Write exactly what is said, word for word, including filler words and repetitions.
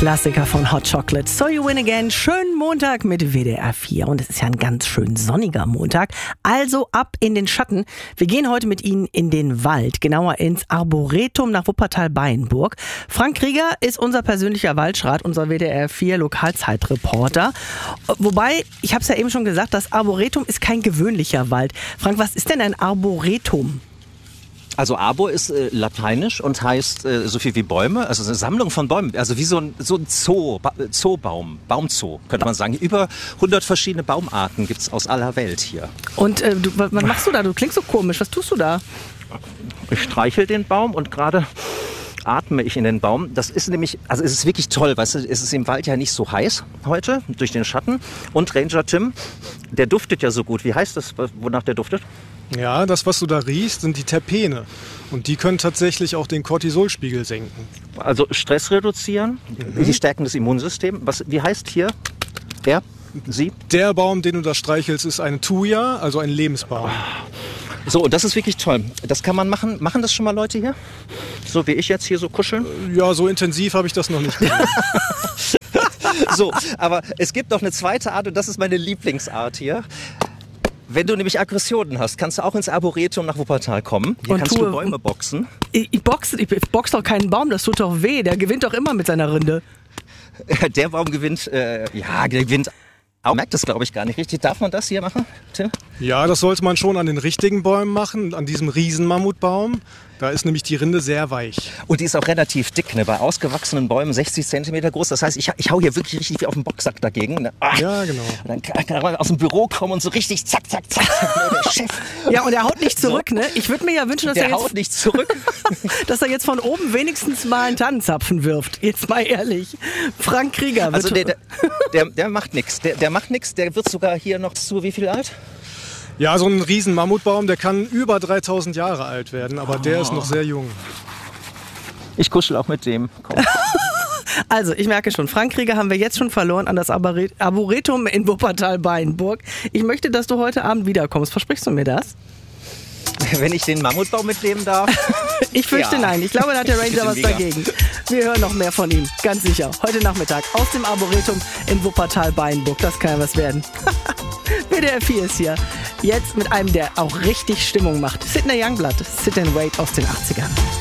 Klassiker von Hot Chocolate. So You Win Again. Schönen Montag mit W D R vier. Und es ist ja ein ganz schön sonniger Montag. Also ab in den Schatten. Wir gehen heute mit Ihnen in den Wald, genauer ins Arboretum nach Wuppertal-Bayenburg. Frank Krieger ist unser persönlicher Waldschrat, unser W D R vier Lokalzeitreporter. Wobei, ich habe es ja eben schon gesagt, das Arboretum ist kein gewöhnlicher Wald. Frank, was ist denn ein Arboretum? Also Arbor ist äh, lateinisch und heißt äh, so viel wie Bäume, also eine Sammlung von Bäumen, also wie so ein, so ein Zoo, ba- Zoobaum, Baumzoo, könnte man sagen. Über hundert verschiedene Baumarten gibt es aus aller Welt hier. Und äh, du, was machst du da? Du klingst so komisch. Was tust du da? Ich streichel den Baum und gerade atme ich in den Baum. Das ist nämlich, also es ist wirklich toll, weißt du, es ist im Wald ja nicht so heiß heute, durch den Schatten. Und Ranger Tim, der duftet ja so gut. Wie heißt das, wonach der duftet? Ja, das, was du da riechst, sind die Terpene. Und die können tatsächlich auch den Cortisolspiegel senken. Also Stress reduzieren, mhm. die stärken das Immunsystem. Was, wie heißt hier er, sie? Der Baum, den du da streichelst, ist eine Thuja, also ein Lebensbaum. So, und das ist wirklich toll. Das kann man machen. Machen das schon mal Leute hier? So wie ich jetzt hier so kuscheln? Ja, so intensiv habe ich das noch nicht gemacht. So, aber es gibt noch eine zweite Art und das ist meine Lieblingsart hier. Wenn du nämlich Aggressionen hast, kannst du auch ins Arboretum nach Wuppertal kommen. Hier und kannst tue, du Bäume boxen. Ich, ich, boxe, ich boxe doch keinen Baum, das tut doch weh. Der gewinnt doch immer mit seiner Rinde. Der Baum gewinnt, äh, ja, der gewinnt. Aber merkt das, glaube ich, gar nicht richtig. Darf man das hier machen, Tim? Ja, das sollte man schon an den richtigen Bäumen machen, an diesem Riesenmammutbaum. Da ist nämlich die Rinde sehr weich. Und die ist auch relativ dick, ne? Bei ausgewachsenen Bäumen sechzig Zentimeter groß. Das heißt, ich, ich hau hier wirklich richtig wie auf den Boxsack dagegen. Ne? Ah. Ja, genau. Und dann kann, kann man aus dem Büro kommen und so richtig zack, zack, zack. Der Chef. Ja, und er haut nicht zurück, so. Ne? Ich würde mir ja wünschen, dass der er jetzt, haut nicht zurück. dass er jetzt von oben wenigstens mal einen Tannenzapfen wirft. Jetzt mal ehrlich. Frank Krieger. Also der, der, der, der macht nichts. Der, der macht nichts. Der wird sogar hier noch zu wie viel alt? Ja, so ein riesen Mammutbaum, der kann über dreitausend Jahre alt werden, aber oh. der ist noch sehr jung. Ich kuschel auch mit dem. Komm. Also, ich merke schon, Frank Krieger haben wir jetzt schon verloren an das Arboretum in Wuppertal-Bayenburg. Ich möchte, dass du heute Abend wiederkommst. Versprichst du mir das? Wenn ich den Mammutbaum mitnehmen darf? Ich fürchte ja. Nein. Ich glaube, da hat der Ranger was dagegen. Wir hören noch mehr von ihm, ganz sicher. Heute Nachmittag aus dem Arboretum in Wuppertal-Bayenburg. Das kann ja was werden. W D R vier ist hier. Jetzt mit einem, der auch richtig Stimmung macht. Sidney Youngblood, Sit and Wait aus den achtzigern.